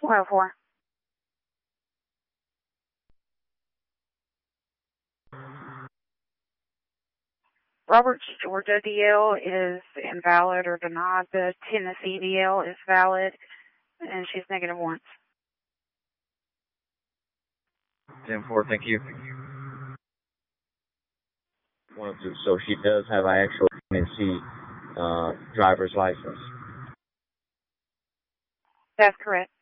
104. Roberts, Georgia DL is invalid or denied. The Tennessee DL is valid, and she's negative once. 10-4, thank you. 102, so she does have an actual Tennessee driver's license. That's correct.